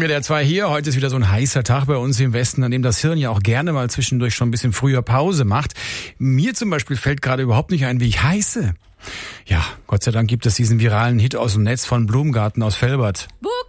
WDR 2 hier. Heute ist wieder so ein heißer Tag bei uns im Westen, an dem das Hirn ja auch gerne mal zwischendurch schon ein bisschen früher Pause macht. Mir zum Beispiel fällt gerade überhaupt nicht ein, wie ich heiße. Ja, Gott sei Dank gibt es diesen viralen Hit aus dem Netz von Blumgarten aus Velbert.